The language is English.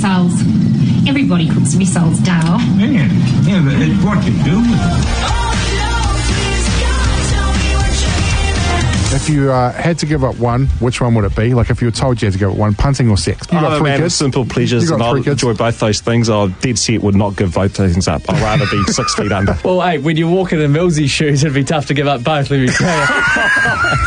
missiles. Everybody cooks missiles, Dale. Yeah, but it's what you do with it. If you had to give up one, which one would it be? Like if you were told you had to give up one, punting or sex? You got I'm a three man of kids? simple pleasures, You got and I'll three kids? enjoy both those things. I dead set would not give both things up. I'd rather be 6 feet under. Well, hey, when you're walking in Millsy shoes, it'd be tough to give up both, let me tell you.